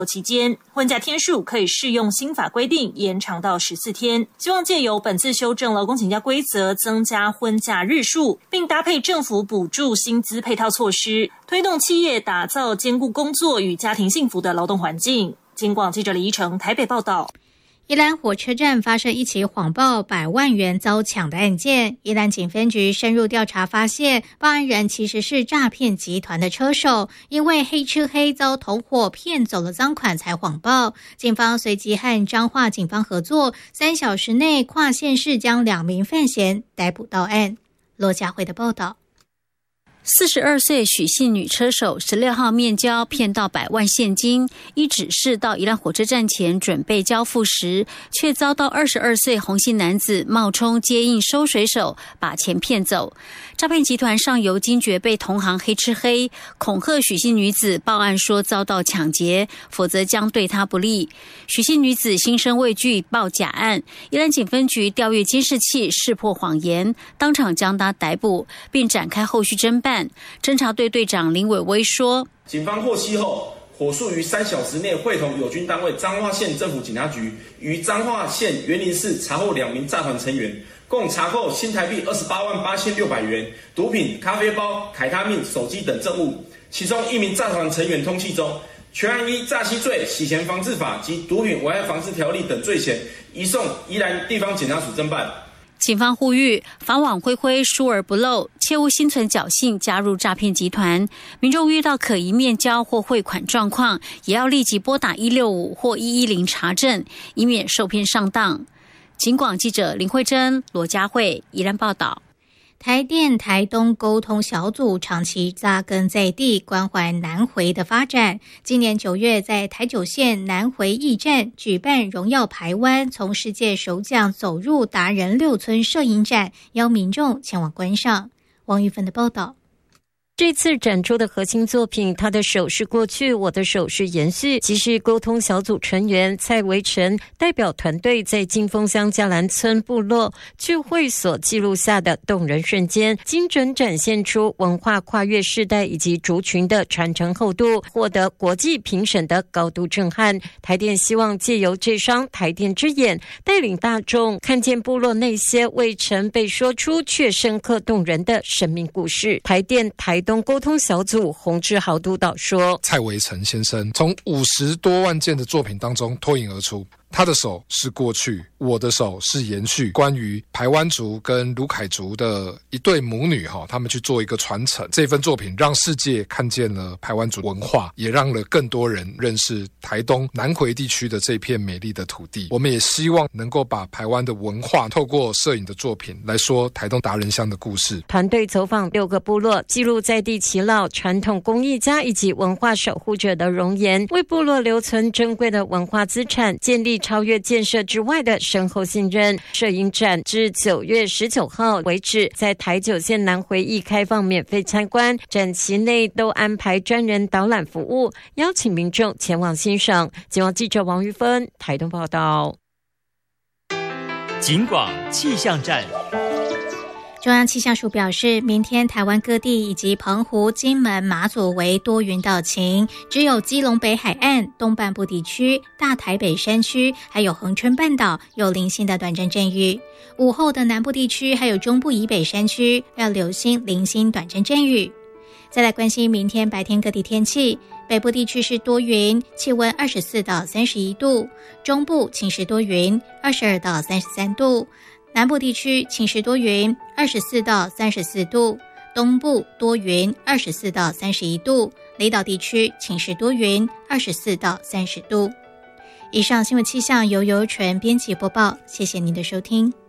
期间，婚假天数可以适用新法规定延长到14天，希望借由本次修正劳工请假规则，增加婚假日数，并搭配政府补助薪资配套措施，推动企业打造兼顾工作与家庭幸福的劳动环境。警广记者李依成台北报道。 宜兰火车站发生一起谎报100万元遭抢的案件，宜兰警分局深入调查发现，报案人其实是诈骗集团的车手，因为黑吃黑遭同伙骗走了赃款才谎报。警方随即和彰化警方合作，3小时内跨县市将2名犯嫌逮捕到案。罗家慧的报道。 42岁许姓女车手16号面交骗到100万现金，依指示到宜兰火车站前准备交付时，却遭到22岁洪姓男子冒充接应收水手，把钱骗走。诈骗集团上游惊觉被同行黑吃黑，恐吓许姓女子报案说遭到抢劫，否则将对她不利。许姓女子心生畏惧报假案，宜兰警分局调阅监视器，识破谎言，当场将她逮捕，并展开后续侦办。侦查队队长林伟威说， 警方获悉后，火速于3小时内会同友军单位彰化县政府警察局于彰化县园林市查获2名诈团成员，共查扣新台币28万8600元、毒品、咖啡包、凯他命、手机等证物。其中1名诈团成员通缉中，全案依诈欺罪、洗钱防治法及毒品危害防治条例等罪嫌，移送宜兰地方检察署侦办。 警方呼吁法网恢恢，疏而不漏，切勿心存侥幸加入诈骗集团。民众遇到可疑面交或汇款状况，也要立即拨打165或110查证，以免受骗上当。警广记者林慧珍、罗家慧宜兰报道。 台电台东沟通小组长期扎根在地，关怀南回的发展。今年9月，在台九线南回驿站举办荣耀排湾从世界首奖走入达人6村摄影展，邀民众前往观赏。王玉芬的报道。 这次展出的核心作品，他的手是过去，我的手是延续，即是沟通小组成员蔡维成代表团队在金峰乡嘉兰村部落聚会所记录下的动人瞬间，精准展现出文化跨越世代以及族群的传承厚度，获得国际评审的高度震撼。台电希望借由这双台电之眼，带领大众看见部落那些未曾被说出却深刻动人的生命故事。台电台东沟通小组洪志豪督导说， 蔡维成先生从50多万件的作品当中脱颖而出，他的手是过去，我的手是延续。关于排湾族跟卢凯族的一对母女，他们去做一个传承，这份作品让世界看见了排湾族文化，也让了更多人认识台东南回地区的这片美丽的土地。我们也希望能够把排湾的文化透过摄影的作品来说台东达人乡的故事。 团队走访6个部落，记录在地耆老、传统工艺家以及文化守护者的容颜，为部落留存珍贵的文化资产，建立超越建设之外的深厚信任。摄影展至9月19号为止，在台九线南回驿开放免费参观，展期内都安排专人导览服务，邀请民众前往欣赏。警广记者王玉芬台东报道。 警广气象站。 中央气象署表示，明天台湾各地以及澎湖、金门、马祖为多云到晴，只有基隆北海岸、东半部地区、大台北山区还有恒春半岛有零星的短暂阵雨。午后的南部地区还有中部以北山区要留心零星短暂阵雨。再来关心明天白天各地天气，北部地区是多云，气温24到31度，中部晴时多云，22到33度，南部地区晴时多云，24到34度，东部多云，24到31度，离岛地区晴时多云，24到30度。以上新闻气象由尤纯编辑播报，谢谢您的收听。